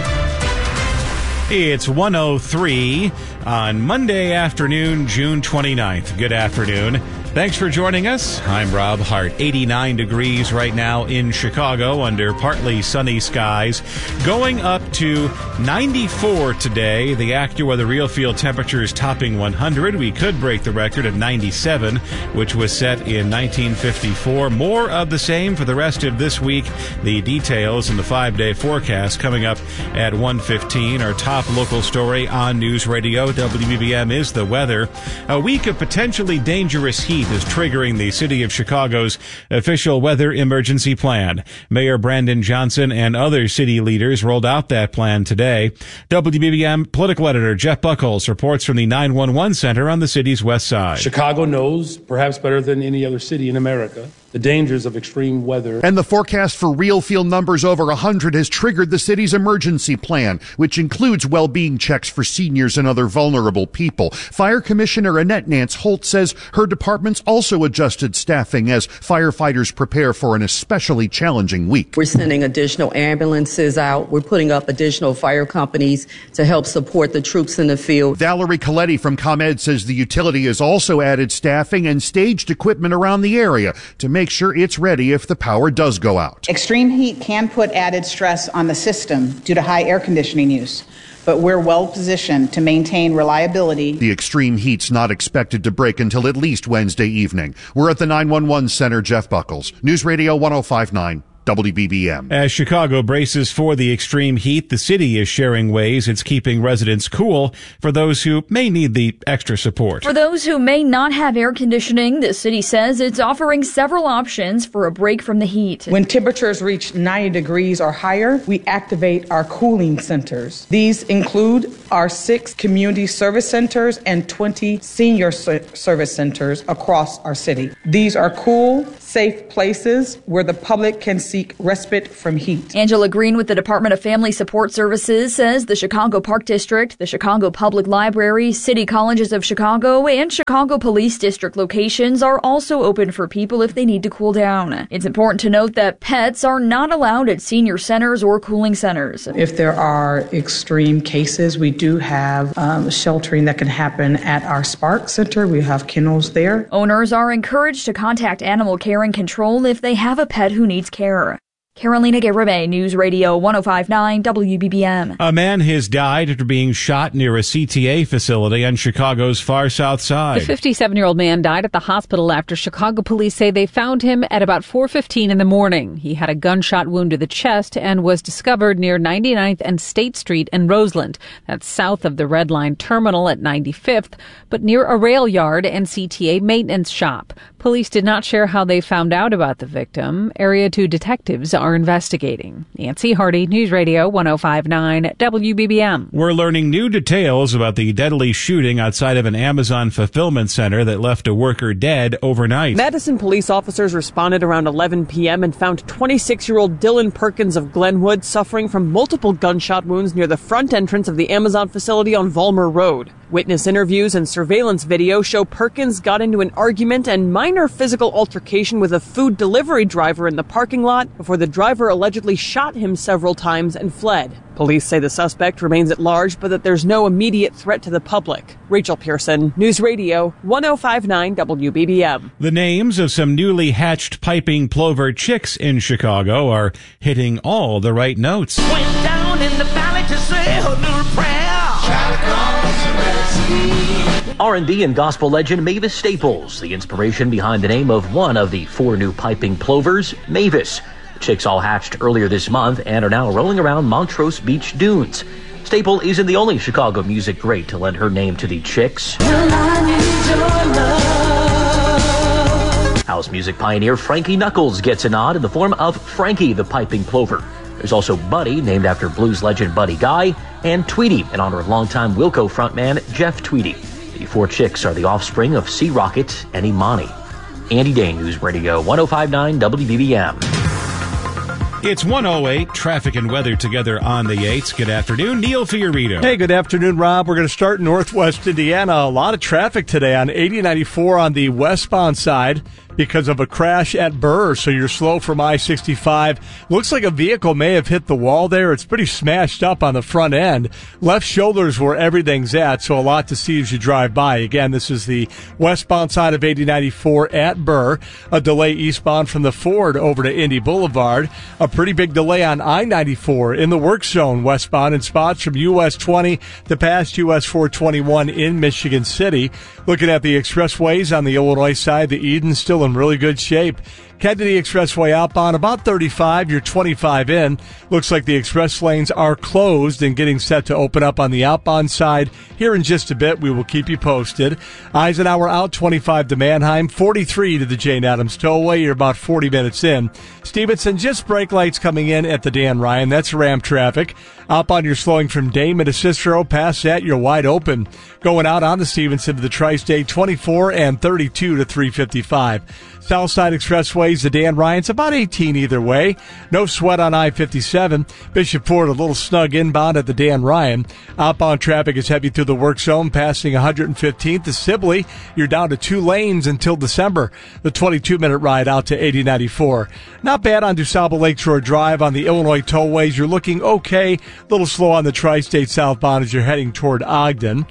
It's 1:03 on Monday afternoon, June 29th. Good afternoon. Thanks for joining us. I'm Rob Hart. 89 degrees right now in Chicago under partly sunny skies. Going up to 94 today. The AccuWeather real field temperatures topping 100. We could break the record of 97, which was set in 1954. More of the same for the rest of this week. The details in the 5-day forecast coming up at 1:15. Our top local story on News Radio WBBM is the weather. A week of potentially dangerous heat is triggering the city of Chicago's official weather emergency plan. Mayor Brandon Johnson and other city leaders rolled out that plan today. WBBM political editor Jeff Buckles reports from the 911 Center on the city's west side. Chicago knows, perhaps better than any other city in America, the dangers of extreme weather. And the forecast for real field numbers over 100 has triggered the city's emergency plan, which includes well-being checks for seniors and other vulnerable people. Fire Commissioner Annette Nance Holt says her department's also adjusted staffing as firefighters prepare for an especially challenging week. We're sending additional ambulances out. We're putting up additional fire companies to help support the troops in the field. Valerie Coletti from ComEd says the utility has also added staffing and staged equipment around the area to make sure it's ready if the power does go out. Extreme heat can put added stress on the system due to high air conditioning use, but we're well positioned to maintain reliability. The extreme heat's not expected to break until at least Wednesday evening. We're at the 911 Center. Jeff Buckles, News Radio 105.9. WBBM. As Chicago braces for the extreme heat, the city is sharing ways it's keeping residents cool for those who may need the extra support. For those who may not have air conditioning, the city says it's offering several options for a break from the heat. When temperatures reach 90 degrees or higher, we activate our cooling centers. These include our 6 community service centers and 20 senior service centers across our city. These are cool, safe places where the public can seek respite from heat. Angela Green with the Department of Family Support Services says the Chicago Park District, the Chicago Public Library, City Colleges of Chicago, and Chicago Police District locations are also open for people if they need to cool down. It's important to note that pets are not allowed at senior centers or cooling centers. If there are extreme cases, we do have sheltering that can happen at our Spark Center. We have kennels there. Owners are encouraged to contact Animal Care and Control if they have a pet who needs care. Carolina Garibay, News Radio 105.9 WBBM. A man has died after being shot near a CTA facility on Chicago's far south side. The 57-year-old man died at the hospital after Chicago police say they found him at about 4:15 in the morning. He had a gunshot wound to the chest and was discovered near 99th and State Street in Roseland. That's south of the Red Line terminal at 95th, but near a rail yard and CTA maintenance shop. Police did not share how they found out about the victim. Area 2 detectives are investigating. Nancy Hardy, News Radio 105.9 WBBM. We're learning new details about the deadly shooting outside of an Amazon fulfillment center that left a worker dead overnight. Madison police officers responded around 11 p.m. and found 26-year-old Dylan Perkins of Glenwood suffering from multiple gunshot wounds near the front entrance of the Amazon facility on Vollmer Road. Witness interviews and surveillance video show Perkins got into an argument and minor physical altercation with a food delivery driver in the parking lot before the driver allegedly shot him several times and fled. Police say the suspect remains at large, but that there's no immediate threat to the public. Rachel Pearson, News Radio 105.9 WBBM. The names of some newly hatched piping plover chicks in Chicago are hitting all the right notes. Went down in the valley to say her little prayer. R&B and gospel legend Mavis Staples, the inspiration behind the name of one of the 4 new piping plovers, Mavis. The chicks all hatched earlier this month and are now rolling around Montrose Beach dunes. Staple isn't the only Chicago music great to lend her name to the chicks. House music pioneer Frankie Knuckles gets a nod in the form of Frankie the Piping Plover. There's also Buddy, named after blues legend Buddy Guy, and Tweety, in honor of longtime Wilco frontman Jeff Tweedy. The 4 chicks are the offspring of Sea Rocket and Imani. Andy Day, News Radio 105.9 WBBM. It's 1:08, traffic and weather together on the 8s. Good afternoon, Neil Fiorito. Hey, good afternoon, Rob. We're going to start in northwest Indiana. A lot of traffic today on 8094 on the westbound side because of a crash at Burr, so you're slow from I-65. Looks like a vehicle may have hit the wall there. It's pretty smashed up on the front end. Left shoulder's where everything's at, so a lot to see as you drive by. Again, this is the westbound side of 8094 at Burr. A delay eastbound from the Ford over to Indy Boulevard. A pretty big delay on I-94 in the work zone westbound in spots from US 20 to past US 421 in Michigan City. Looking at the expressways on the Illinois side, the Eden's still in really good shape. Kennedy Expressway outbound about 35, you're 25 in. Looks like the express lanes are closed and getting set to open up on the outbound side here in just a bit. We will keep you posted. Eisenhower out 25 to Manheim, 43 to the Jane Addams Tollway. You're about 40 minutes in. Stevenson, just brake lights coming in at the Dan Ryan. That's ramp traffic. Outbound, you're slowing from Damon to Cicero. Past that, you're wide open. Going out on the Stevenson to the Tri-State, 24 and 32 to 355. Southside Expressways, the Dan Ryan's about 18 either way. No sweat on I-57. Bishop Ford a little snug inbound at the Dan Ryan. Outbound traffic is heavy through the work zone, passing 115th to Sibley. You're down to 2 lanes until December. The 22-minute ride out to 8094. Not bad on DuSable Lakeshore Drive on the Illinois tollways. You're looking okay. A little slow on the Tri-State southbound as you're heading toward Ogden.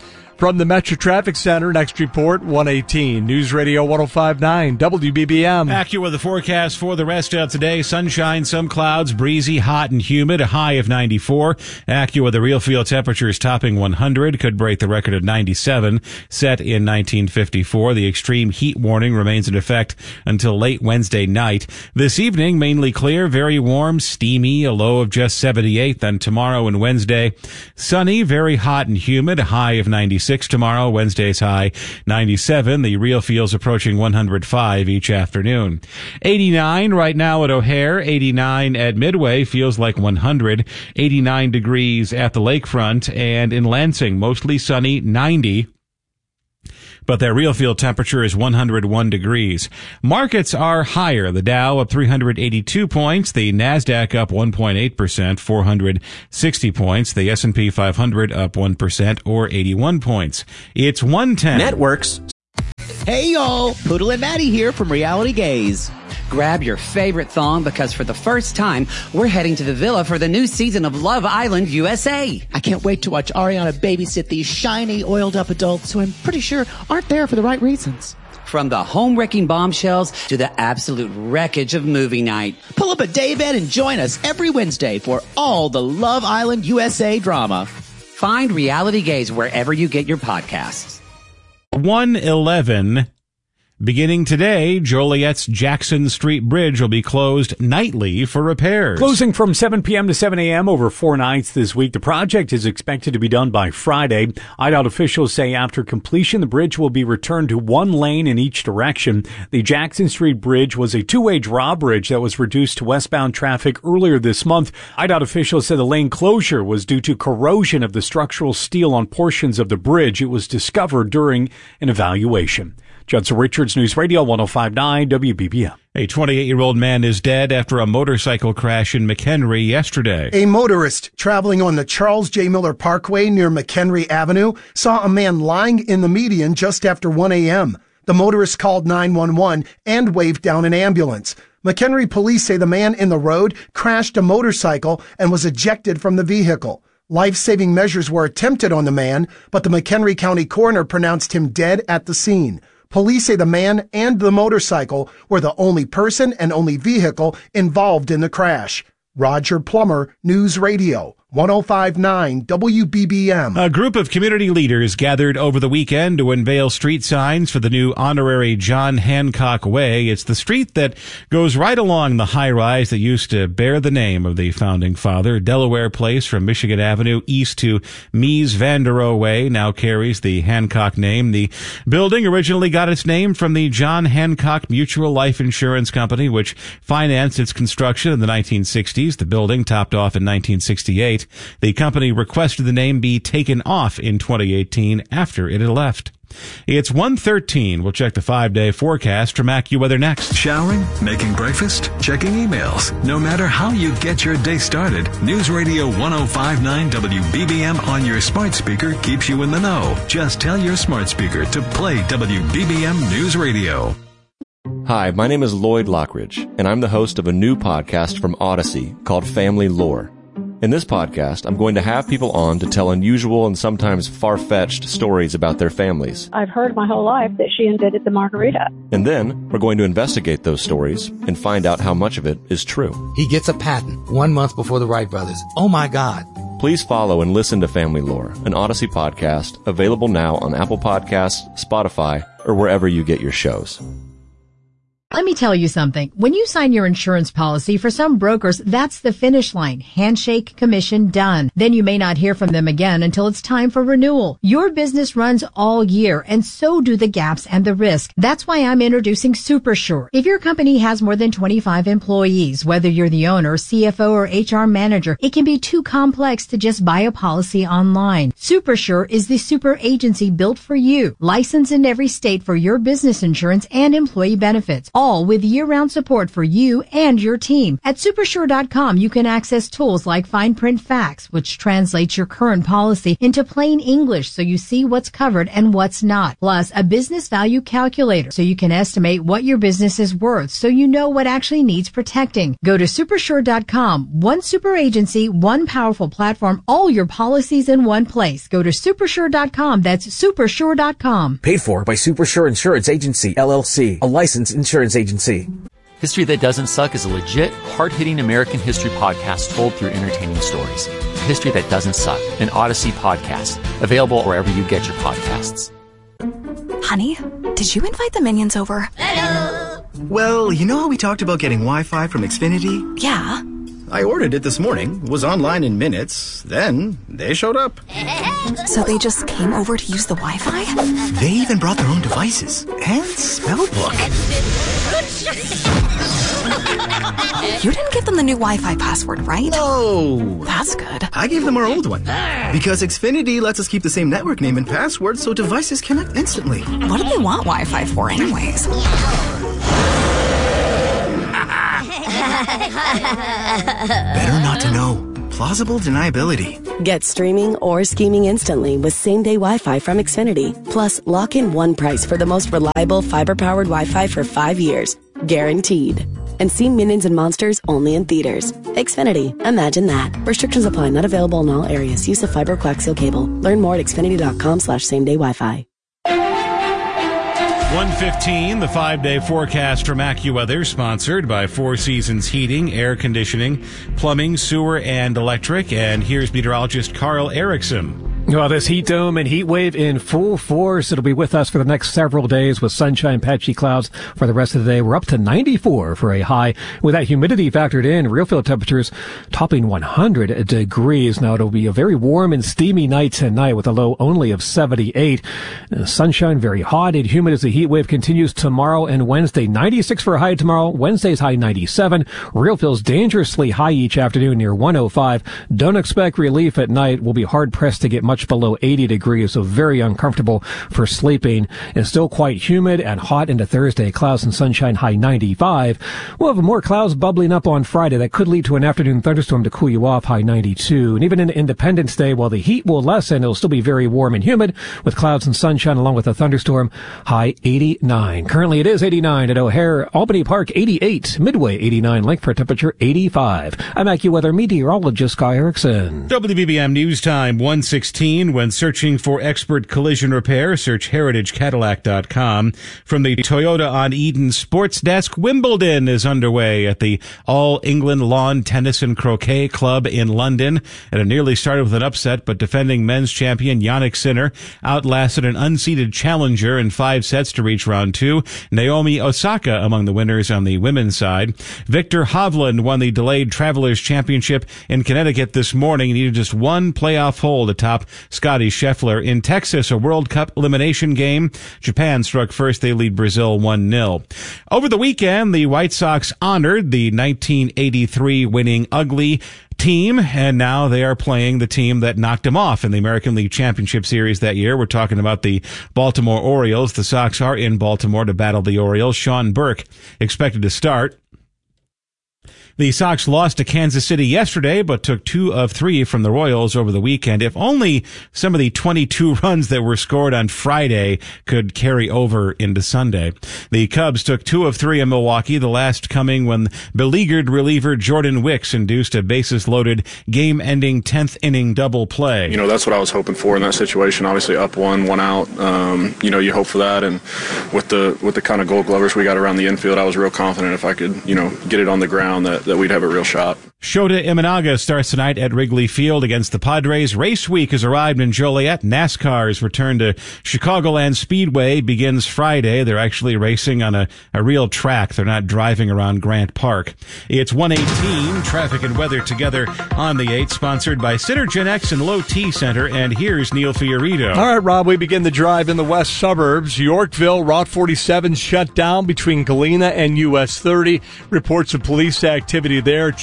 From the Metro Traffic Center, next report, 118. News Radio 105.9, WBBM. AccuWeather forecast for the rest of today. Sunshine, some clouds, breezy, hot, and humid. A high of 94. AccuWeather real field temperatures topping 100. Could break the record of 97, set in 1954. The extreme heat warning remains in effect until late Wednesday night. This evening, mainly clear, very warm, steamy, a low of just 78. Then tomorrow and Wednesday, sunny, very hot and humid. A high of 96 tomorrow. Wednesday's high 97. The real feels approaching 105 each afternoon. 89 right now at O'Hare. 89 at Midway. Feels like 100. 89 degrees at the lakefront. And in Lansing, mostly sunny, 90. But their real field temperature is 101 degrees. Markets are higher. The Dow up 382 points. The NASDAQ up 1.8%, 460 points. The S&P 500 up 1% or 81 points. It's 110. Networks. Hey y'all, Poodle and Maddie here from Reality Gaze. Grab your favorite thong because for the first time, we're heading to the villa for the new season of Love Island USA. I can't wait to watch Ariana babysit these shiny, oiled-up adults who I'm pretty sure aren't there for the right reasons. From the home-wrecking bombshells to the absolute wreckage of movie night. Pull up a daybed and join us every Wednesday for all the Love Island USA drama. Find Reality Gaze wherever you get your podcasts. 111. Beginning today, Joliet's Jackson Street Bridge will be closed nightly for repairs. Closing from 7 p.m. to 7 a.m. over 4 nights this week. The project is expected to be done by Friday. IDOT officials say after completion, the bridge will be returned to one lane in each direction. The Jackson Street Bridge was a two-way drawbridge that was reduced to westbound traffic earlier this month. IDOT officials said the lane closure was due to corrosion of the structural steel on portions of the bridge. It was discovered during an evaluation. Judson Richards, News Radio 105.9 WBBM. A 28-year-old man is dead after a motorcycle crash in McHenry yesterday. A motorist traveling on the Charles J. Miller Parkway near McHenry Avenue saw a man lying in the median just after 1 a.m. The motorist called 911 and waved down an ambulance. McHenry police say the man in the road crashed a motorcycle and was ejected from the vehicle. Life-saving measures were attempted on the man, but the McHenry County coroner pronounced him dead at the scene. Police say the man and the motorcycle were the only person and only vehicle involved in the crash. Roger Plummer, News Radio 105.9 WBBM. A group of community leaders gathered over the weekend to unveil street signs for the new honorary John Hancock Way. It's the street that goes right along the high-rise that used to bear the name of the founding father. Delaware Place from Michigan Avenue east to Mies van der Rohe Way now carries the Hancock name. The building originally got its name from the John Hancock Mutual Life Insurance Company, which financed its construction in the 1960s. The building topped off in 1968. The company requested the name be taken off in 2018 after it had left. It's 1:13. We'll check the 5-day forecast from AccuWeather next. Showering? Making breakfast? Checking emails? No matter how you get your day started, News Radio 105.9 WBBM on your smart speaker keeps you in the know. Just tell your smart speaker to play WBBM News Radio. Hi, my name is Lloyd Lockridge, and I'm the host of a new podcast from Odyssey called Family Lore. In this podcast, I'm going to have people on to tell unusual and sometimes far-fetched stories about their families. I've heard my whole life that she invented the margarita. And then, we're going to investigate those stories and find out how much of it is true. He gets a patent 1 month before the Wright brothers. Oh my God. Please follow and listen to Family Lore, an Odyssey podcast, available now on Apple Podcasts, Spotify, or wherever you get your shows. Let me tell you something. When you sign your insurance policy, for some brokers, that's the finish line. Handshake, commission, done. Then you may not hear from them again until it's time for renewal. Your business runs all year, and so do the gaps and the risk. That's why I'm introducing SuperSure. If your company has more than 25 employees, whether you're the owner, CFO, or HR manager, it can be too complex to just buy a policy online. SuperSure is the super agency built for you, licensed in every state for your business insurance and employee benefits. all with year-round support for you and your team. At Supersure.com, you can access tools like Fine Print Facts, which translates your current policy into plain English so you see what's covered and what's not. Plus, a business value calculator so you can estimate what your business is worth so you know what actually needs protecting. Go to Supersure.com. One super agency, one powerful platform, all your policies in one place. Go to Supersure.com. That's Supersure.com. Paid for by Supersure Insurance Agency, LLC, a licensed insurance agency. History That Doesn't Suck is a legit, hard-hitting American history podcast told through entertaining stories. History That Doesn't Suck, an Odyssey podcast, available wherever you get your podcasts. Honey, did you invite the minions over? Hello! Well, you know how we talked about getting Wi-Fi from Xfinity? Yeah. I ordered it this morning, was online in minutes, then they showed up. So they just came over to use the Wi-Fi? They even brought their own devices and spell book. You didn't give them the new Wi-Fi password, right? No! That's good. I gave them our old one. Because Xfinity lets us keep the same network name and password so devices connect instantly. What do they want Wi-Fi for anyways? Better not to know. Plausible deniability. Get streaming or scheming instantly with same-day Wi-Fi from Xfinity. Plus, lock in one price for the most reliable fiber-powered Wi-Fi for 5 years. Guaranteed. And see Minions and Monsters only in theaters. Xfinity. Imagine that. Restrictions apply. Not available in all areas. Use of fiber coaxial cable. Learn more at xfinity.com/same-day Wi-Fi. 1:15, the 5-day forecast from AccuWeather, sponsored by Four Seasons Heating, Air Conditioning, Plumbing, Sewer, and Electric. And here's meteorologist Carl Erickson. Well, this heat dome and heat wave in full force. It'll be with us for the next several days with sunshine, patchy clouds for the rest of the day. We're up to 94 for a high. With that humidity factored in, real field temperatures topping 100 degrees. Now, it'll be a very warm and steamy night tonight with a low only of 78. Sunshine, very hot and humid as the heat wave continues tomorrow and Wednesday. 96 for a high tomorrow. Wednesday's high 97. Real feels dangerously high each afternoon near 105. Don't expect relief at night. We'll be hard pressed to get much below 80 degrees, so very uncomfortable for sleeping. It's still quite humid and hot into Thursday. Clouds and sunshine, high 95. We'll have more clouds bubbling up on Friday. That could lead to an afternoon thunderstorm to cool you off, high 92. And even into Independence Day, while the heat will lessen, it'll still be very warm and humid with clouds and sunshine along with a thunderstorm, high 89. Currently it is 89 at O'Hare, Albany Park 88, Midway 89, Langford temperature 85. I'm AccuWeather meteorologist Guy Erickson. WBBM News Time 1:16. When searching for expert collision repair, search heritagecadillac.com. From the Toyota on Eden Sports Desk, Wimbledon is underway at the All England Lawn Tennis and Croquet Club in London. And it nearly started with an upset, but defending men's champion Jannik Sinner outlasted an unseeded challenger in 5 sets to reach round 2. Naomi Osaka among the winners on the women's side. Victor Hovland won the delayed Travelers Championship in Connecticut this morning. He needed just one playoff hole to top Scotty Scheffler. In Texas, a World Cup elimination game. Japan struck first. They lead Brazil 1-0. Over the weekend, the White Sox honored the 1983 winning Ugly team, and now they are playing the team that knocked them off in the American League Championship Series that year. We're talking about the Baltimore Orioles. The Sox are in Baltimore to battle the Orioles. Sean Burke expected to start. The Sox lost to Kansas City yesterday, but took 2 of 3 from the Royals over the weekend. If only some of the 22 runs that were scored on Friday could carry over into Sunday. The Cubs took 2 of 3 in Milwaukee, the last coming when beleaguered reliever Jordan Wicks induced a bases-loaded, game-ending 10th inning double play. You know, that's what I was hoping for in that situation. Obviously, up 1 out. You know, you hope for that, and with the kind of Gold Glovers we got around the infield, I was real confident if I could, you know, get it on the ground that we'd have a real shot. Shota Imanaga starts tonight at Wrigley Field against the Padres. Race week has arrived in Joliet. NASCAR's return to Chicagoland Speedway begins Friday. They're actually racing on a real track. They're not driving around Grant Park. It's 1:18. Traffic and weather together on the 8, sponsored by Synergen X and Low T Center. And here's Neil Fiorito. All right, Rob, we begin the drive in the west suburbs. Yorkville, Route 47 shut down between Galena and US 30. Reports of police activity there. Chuck was driving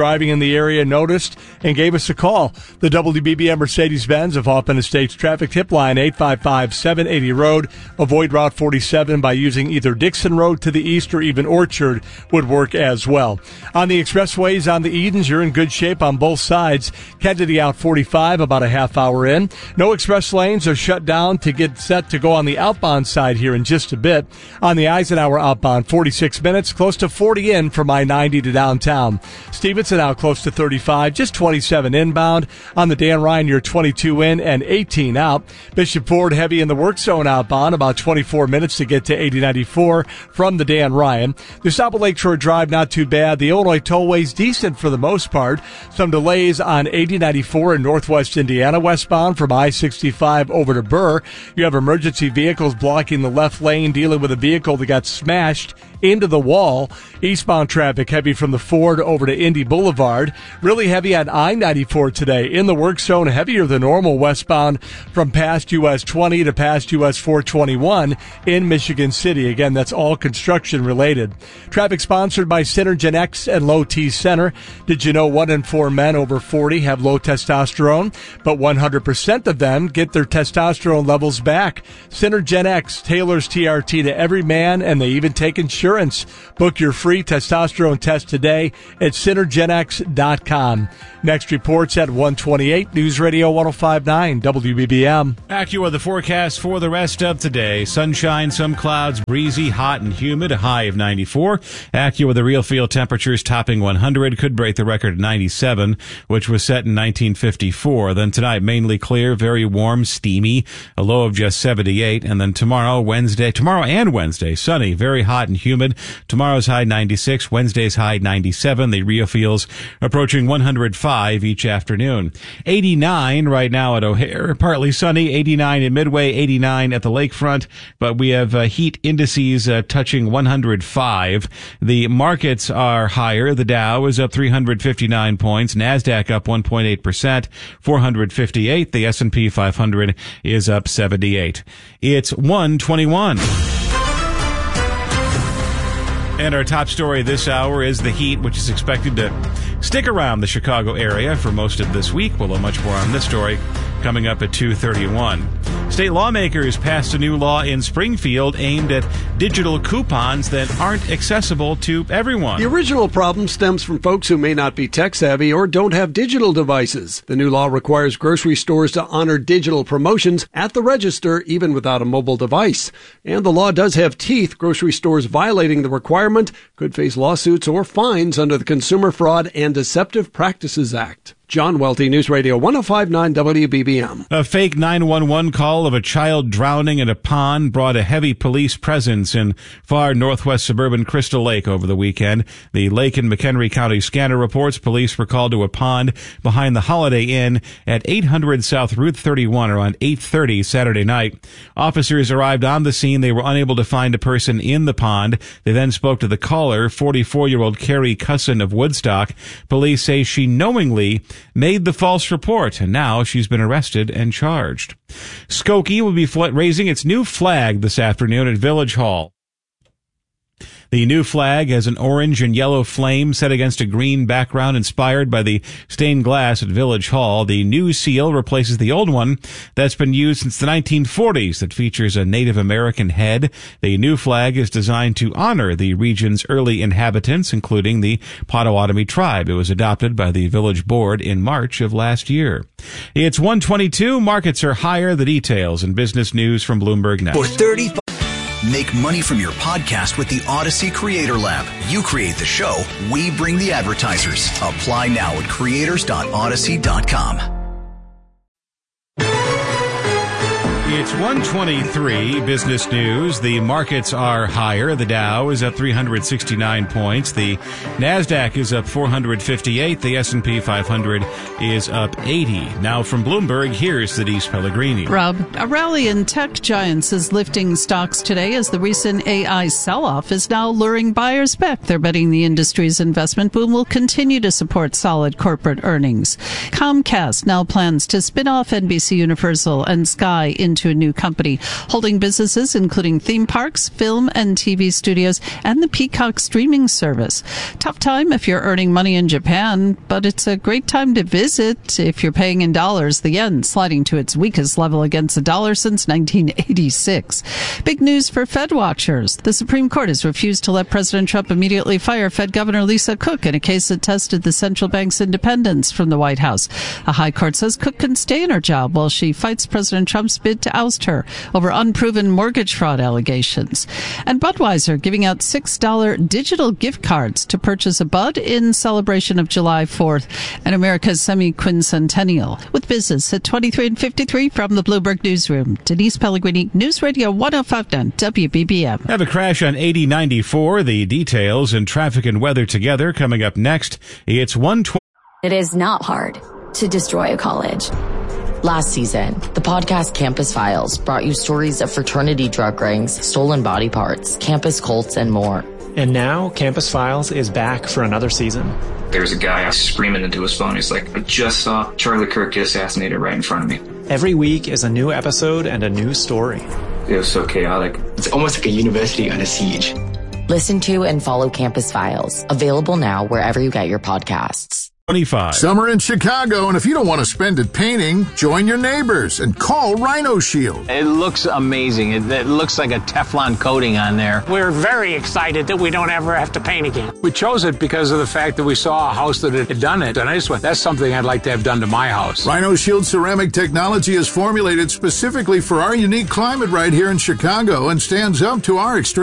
driving in the area noticed and gave us a call. The WBBM Mercedes-Benz of Hoffman Estates traffic tip line 855-780-ROAD. Avoid Route 47 by using either Dixon Road to the east or even Orchard would work as well. On the expressways on the Edens, you're in good shape on both sides. Kennedy out 45, about a half hour in. No express lanes are shut down to get set to go on the outbound side here in just a bit. On the Eisenhower outbound, 46 minutes, close to 40 in from I-90 to downtown. Stevenson out close to 35, just 27 inbound. On the Dan Ryan, you're 22 in and 18 out. Bishop Ford heavy in the work zone outbound, about 24 minutes to get to 8094 from the Dan Ryan. The south of Lakeshore Drive, not too bad. The Illinois tollway's decent for the most part. Some delays on 8094 in northwest Indiana westbound from I-65 over to Burr. You have emergency vehicles blocking the left lane, dealing with a vehicle that got smashed into the wall. Eastbound traffic heavy from the Ford over to Indy Boulevard. Really heavy on I-94 today. In the work zone, heavier than normal westbound from past US 20 to past US 421 in Michigan City. Again, that's all construction related. Traffic sponsored by Synergen X and Low T Center. Did you know 1 in 4 men over 40 have low testosterone? But 100% of them get their testosterone levels back. Synergen X tailors TRT to every man, and they even take insurance. Book your free testosterone test today at synergenx.com. Next reports at 1:28. News Radio 105.9 WBBM. AccuWeather, the forecast for the rest of today. Sunshine, some clouds, breezy, hot and humid, a high of 94. AccuWeather, the real field temperatures topping 100, could break the record 97, which was set in 1954. Then tonight, mainly clear, very warm, steamy, a low of just 78. And then tomorrow and Wednesday, sunny, very hot and humid. Tomorrow's high 96, Wednesday's high 97. The real feels approaching 105 each afternoon. 89 right now at O'Hare, partly sunny, 89 in Midway, 89 at the lakefront, but we have heat indices touching 105. The markets are higher. The Dow is up 359 points, NASDAQ up 1.8%, 458. The S&P 500 is up 78. It's 1:21. And our top story this hour is the heat, which is expected to stick around the Chicago area for most of this week. We'll have much more on this story coming up at 2:31. State lawmakers passed a new law in Springfield aimed at digital coupons that aren't accessible to everyone. The original problem stems from folks who may not be tech-savvy or don't have digital devices. The new law requires grocery stores to honor digital promotions at the register, even without a mobile device. And the law does have teeth. Grocery stores violating the requirement could face lawsuits or fines under the Consumer Fraud and Deceptive Practices Act. John Welty, News Radio 105.9 WBBM. A fake 911 call of a child drowning in a pond brought a heavy police presence in far northwest suburban Crystal Lake over the weekend. The Lake and McHenry County scanner reports police were called to a pond behind the Holiday Inn at 800 South Route 31 around 8:30 Saturday night. Officers arrived on the scene. They were unable to find a person in the pond. They then spoke to the caller, 44-year-old Carrie Cusson of Woodstock. Police say she knowingly made the false report, and now she's been arrested and charged. Skokie will be raising its new flag this afternoon at Village Hall. The new flag has an orange and yellow flame set against a green background inspired by the stained glass at Village Hall. The new seal replaces the old one that's been used since the 1940s that features a Native American head. The new flag is designed to honor the region's early inhabitants, including the Potawatomi tribe. It was adopted by the Village Board in March of last year. It's 1:22. Markets are higher. The details and business news from Bloomberg next. For 35. Make money from your podcast with the Odyssey Creator Lab. You create the show, we bring the advertisers. Apply now at creators.odyssey.com. It's 1:23, business news. The markets are higher. The Dow is up 369 points. The NASDAQ is up 458. The S&P 500 is up 80. Now from Bloomberg, here's Denise Pellegrini. Rob, a rally in tech giants is lifting stocks today as the recent AI sell-off is now luring buyers back. They're betting the industry's investment boom will continue to support solid corporate earnings. Comcast now plans to spin off NBC Universal and Sky into into a new company, holding businesses including theme parks, film and TV studios, and the Peacock streaming service. Tough time if you're earning money in Japan, but it's a great time to visit if you're paying in dollars. The yen sliding to its weakest level against the dollar since 1986. Big news for Fed watchers. The Supreme Court has refused to let President Trump immediately fire Fed Governor Lisa Cook in a case that tested the central bank's independence from the White House. A high court says Cook can stay in her job while she fights President Trump's bid to oust her over unproven mortgage fraud allegations. And Budweiser giving out $6 digital gift cards to purchase a Bud in celebration of July 4th and America's semi-quincentennial. With business at 23 and 53 from the Bloomberg Newsroom, Denise Pellegrini, News Radio 105.9 WBBM. Have a crash on 8094. The details and traffic and weather together coming up next. It's 1:20. It is not hard to destroy a college. Last season, the podcast Campus Files brought you stories of fraternity drug rings, stolen body parts, campus cults, and more. And now, Campus Files is back for another season. There's a guy screaming into his phone. He's like, I just saw Charlie Kirk get assassinated right in front of me. Every week is a new episode and a new story. It was so chaotic. It's almost like a university under siege. Listen to and follow Campus Files. Available now wherever you get your podcasts. 25. Summer in Chicago, and if you don't want to spend it painting, join your neighbors and call Rhino Shield. It looks amazing. It looks like a Teflon coating on there. We're very excited that we don't ever have to paint again. We chose it because of the fact that we saw a house that had done it, and I just went, that's something I'd like to have done to my house. Rhino Shield ceramic technology is formulated specifically for our unique climate right here in Chicago and stands up to our extreme